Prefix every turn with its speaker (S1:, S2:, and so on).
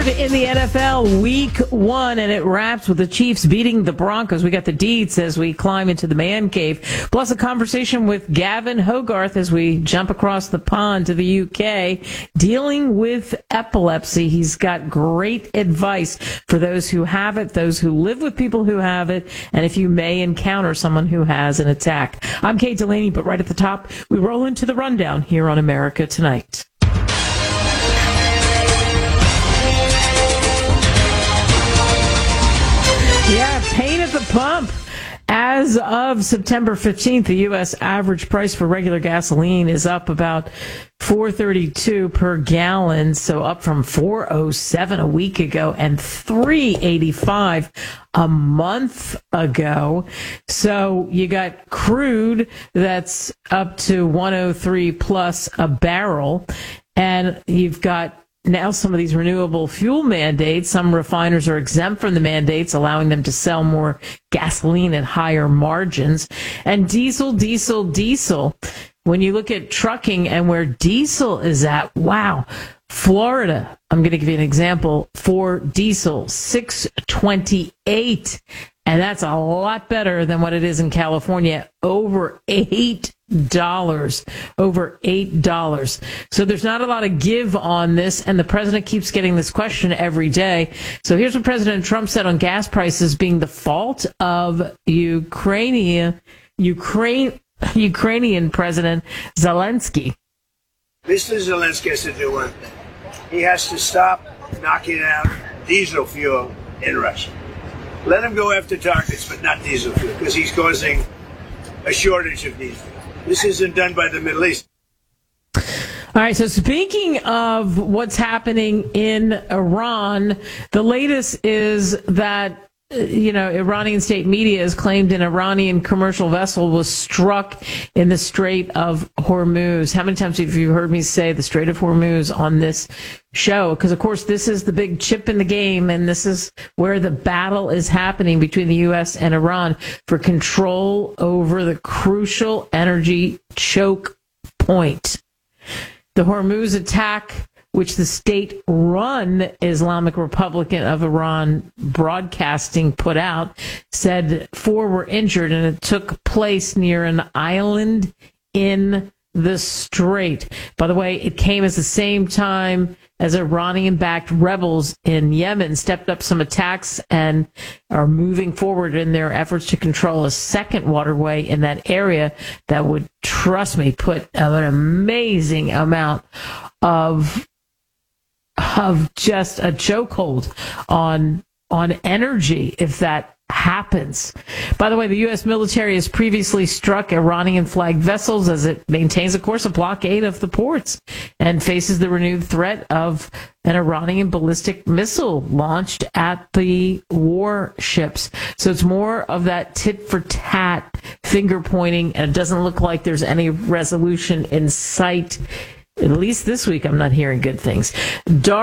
S1: Forward in the NFL week 1, and it wraps with the Chiefs beating the Broncos. We got the deets as we climb into the man cave, plus a conversation with Gavin Hogarth as we jump across the pond to the UK, dealing with epilepsy. He's got great advice for those who have it, those who live with people who have it, and if you may encounter someone who has an attack. I'm Kate Delaney, but right at the top, we roll into the rundown here on America Tonight. Yeah, pain at the pump. As of September 15th, the U.S. average price for regular gasoline is up about $4.32 per gallon, so up from $4.07 a week ago and $3.85 a month ago. So you got crude that's up to $103 plus a barrel, and you've got now some of these renewable fuel mandates. Some refiners are exempt from the mandates, allowing them to sell more gasoline at higher margins. And diesel. When you look at trucking and where diesel is at, wow. Florida, I'm going to give you an example, for diesel, $6.28. And that's a lot better than what it is in California, over $8. Over $8. So there's not a lot of give on this, and the president keeps getting this question every day. So here's what President Trump said on gas prices being the fault of Ukrainian President Zelensky.
S2: Mr. Zelensky has to do one thing. He has to stop knocking out diesel fuel in Russia. Let him go after targets, but not diesel fuel, because he's causing a shortage of diesel. This isn't done by the Middle East.
S1: All right, so speaking of what's happening in Iran, the latest is that Iranian state media has claimed an Iranian commercial vessel was struck in the Strait of Hormuz. How many times have you heard me say the Strait of Hormuz on this show? Because, of course, this is the big chip in the game, and this is where the battle is happening between the U.S. and Iran for control over the crucial energy choke point. The Hormuz attack, which the state-run Islamic Republic of Iran broadcasting put out, said 4 were injured, and it took place near an island in the strait. By the way, it came at the same time as Iranian-backed rebels in Yemen stepped up some attacks and are moving forward in their efforts to control a second waterway in that area that would, trust me, put an amazing amount of just a chokehold on energy if that happens. By the way, the U.S. military has previously struck Iranian-flagged vessels as it maintains, of course, a blockade of the ports and faces the renewed threat of an Iranian ballistic missile launched at the warships. So it's more of that tit-for-tat finger-pointing, and it doesn't look like there's any resolution in sight. At least this week, I'm not hearing good things.